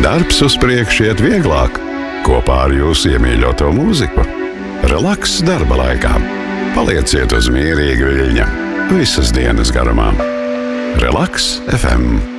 darbs uz priekšu iet vieglāk kopā ar jūsu iemīļoto mūziku. Relaks darba laikā. Palieciet uz mierīga viļņa visas dienas garumā. Relaks FM.